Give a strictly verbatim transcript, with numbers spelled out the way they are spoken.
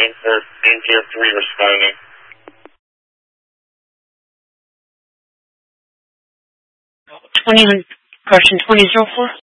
Airport, Air three responding. twenty, correction, twenty zero four.